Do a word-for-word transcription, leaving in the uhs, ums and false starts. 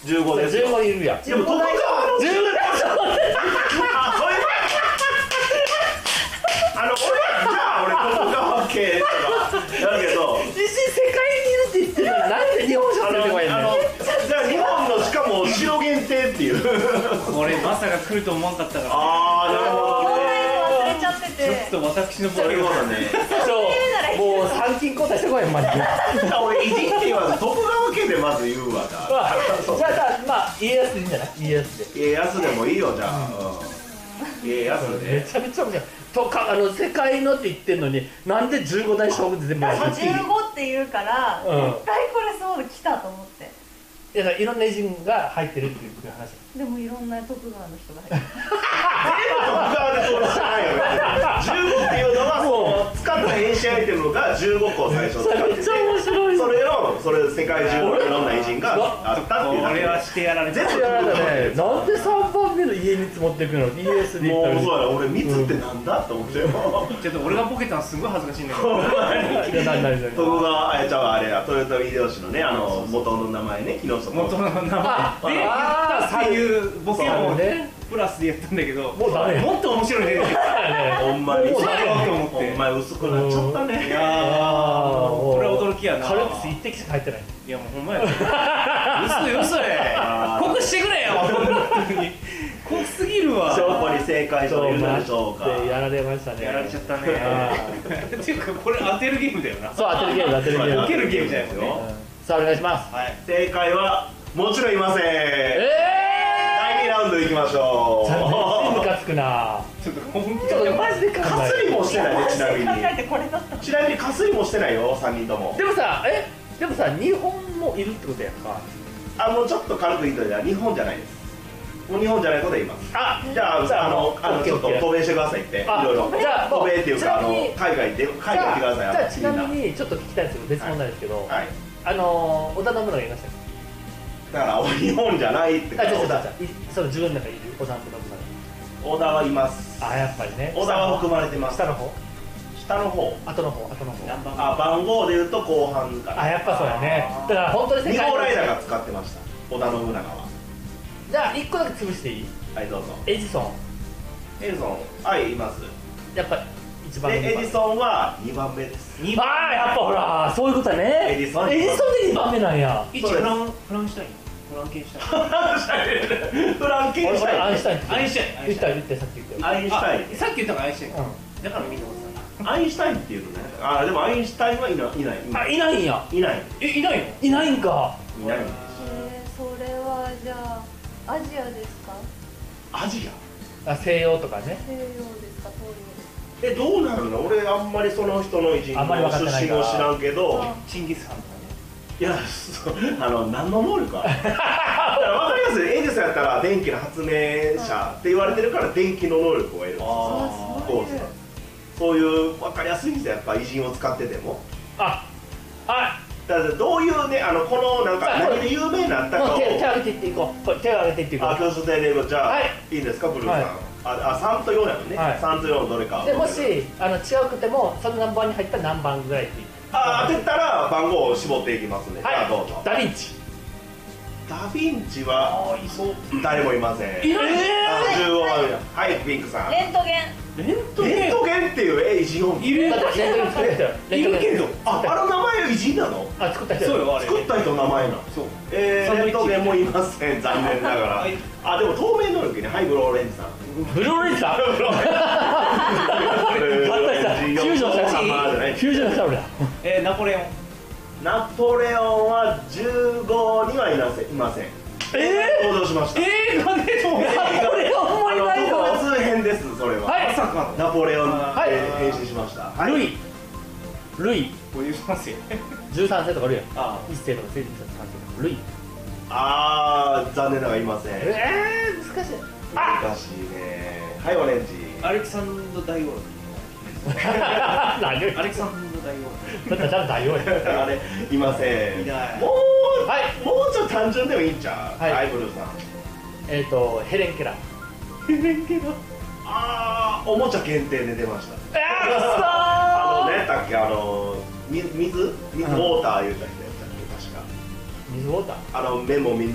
じゅうごですよ。 じゅうごいるやん。 でも徳川のじゅうごだいしょ。 あ、そういうあの俺じゃあ俺徳川系とかだけど実際世界にいるって言ってるのになんで日本食出てこないんだよ。 じゃあ日本のしかも白限定っていうこれまさか来ると思わんかったから。 ああなるほどね。 忘れちゃってて。 ちょっと私のそういうことね。 そうもう参勤交代してこいマジで。 俺偉人って言わず徳川家でまず言うわな。 じゃあじゃあまあ家康でいいんじゃない？家康で。 家康でもいいよじゃあ。家康めで。 ちゃめちゃ面白い。とかあの世界のって言ってんのになんでじゅうごだい将軍で全部やるの？ じゅうごって言うから、 うん絶対これそう来たと思って。 いやだからいろんな偉人が入ってるっていう話。 でもいろんな徳川の人が入ってる。 徳川でそうしてないよね。じゅうごっていうのはその使った変身アイテムがじゅうごこ最初使ってて、 めっちゃ面白い。 それをそれ世界中のいろんな偉人があったっていうだけで。 俺はしてやられて全部いやだね、なんでさんばんめの家に持っていくの？ イーエス で言ったらもうそうやろ。俺三つってなんだって思ってよ。 ちょっと俺がボケたのすごい恥ずかしいんだけど。 いや何何何徳川あやちゃんはあれや豊臣秀吉のねあの元の名前ね木下元の名前で言あったっていうボケそうもねプラスでやったんだけど、 もうダメもっと面白いね。 ほんまにもうそうダメと思ってほんまに薄くなっちゃったね。 いやーこれは驚きやな。 カルピス一滴しか入ってない。 いやもうほんまや。嘘よ嘘や。濃くしてくれよ。本当に濃すぎるわ。 証拠に正解というのでしょうか。 やられましたね。 やられちゃったね。 あっていうかこれ当てるゲームだよな。 そう当てるゲーム当てるゲーム。 当てるゲームじゃないですよ。 さあお願いします。 はい正解はもちろんいません。 えだいにラウンドいきましょえー。ムう。 カつくな。 ちょっと本気ちょっとマジで考かすえりもしてないねちなみ考えに。 てこれだった。 ちなみにかすりもしてないよさんにんとも。 でもさえでもさ日本もいるってことやんか。 あもうちょっと軽く言いといたら日本じゃないです。もう日本じゃないこと言います。 あじゃあじゃああのあのちょっと渡米してくださいっていあろいろ。 じゃあ渡米っていうかあのちなみに海外で海外行ってください。 じゃあちなみみんにちょっと聞きたいんですけど別問題ですけど、 はい。 あのー織田信長いましたっだから日本じゃないってけ？あ違う違う違う織田いその自分の中にいる織田信織田はいます。 長。あやっぱりね。 織田は含まれてます。 下の方？ 下の方。 後の方後の方。 あ番号で言うと後半かな。 あやっぱそうやね。だから本当に二世界号ライダーが使ってました織田信長は。 じゃあ一個だけ潰していい？ はいどうぞ。 エジソンエジソンはいいます。 やっぱ一番でエジソンはにばんめです。 にああやっぱほらそういうことやね。 エジソンエジソンでにばんめなんや。 一フランフランシュタインフランケンシュタインフランケン俺シュタイン俺アインシュタインアインシュタイン言った言ったさっき言ったよ。 アインシュタインあさっき言ったのがアインシュタインうだから見たことさアインシュタインっていうのね。あでもアインシュタインはいないいないんあいないんや。 いないえいないのいないんか。 いない。 えー、それはじゃあアジアですか？ アジアあ西洋とかね。 西洋ですか？東洋ですか？ えどうなるの？俺あんまりその人の偉人あんまりの分かってないから出身を知らんけどあチンギスハンとかねいやそうあの何の能力あるだから分かりますよ。エジソンやったら電気の発明者って言われてるから電気の能力を得るんですよ。 あそうそうそういう分かりやすいんですよやっぱ偉人を使ってても。 ああだからどういうねあのこのなんか何で有名になったかをもう手手挙げていっていこう。これ手を挙げていっていこあ教室で英語じゃあ、 はいい、いですかブルーさん、 はいああさんとよんやもんね、 はいさんとよんどれかう。でもしあの違うくてもその何番に入ったら何番ぐらいっていう。 あ当てたら番号を絞っていきますね、じゃあどうぞ。 ダヴィンチ。 ダヴィンチはいそう誰もいません。 いないあじゅうごばんめだ。はいピンクさん。 レントゲン。 レントゲンレントゲンっていうえ偉人をいるだってレントゲン作った人よ。レントゲンいるけどああの名前偉人なの？ あ作った人そうよあれ作った人の名前なの。 そうえー、レントゲンもいません残念ながら。 はいあでも透明能力ね。はいブローレンジさん。 ブルーレンジさん。フュージョンしたフュージョンした俺だ。 えーナポレオンナポレオンはじゅうごにはいませんいません。 え登場しました。 えーなんでと思ってナポレオンもいないの？ あの特別編ですそれは。 はいまさかのナポレオン、 はいえー変身しました。はい。 ルイルイこういうしますよじゅうさん世とかあるやん。 あ一世とかせいじゅうさん世とかルイ。 あー残念ながらいません。 えー、難しい。あ難しいね。はいオレンジ。 アレキサンド大王何よアレキサンド大王だったらちゃんと大王や。 あれいません。 いないもう、 はいもうちょっと単純でもいいんちゃう。 はいはいブルーさん。 えっとヘレン・ケラー。 あーおもちゃ限定で出ました。 あーくそー。 あのねだっけあの水水水ウォーター言うた人やったっけ確か。 水ウォーター。 あのメモみんな